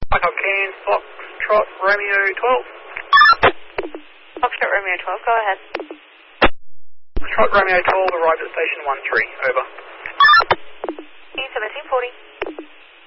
Michael Cairns, Foxtrot Romeo 12. Foxtrot Romeo 12, go ahead. Foxtrot Romeo 12 arrived at station 13, over.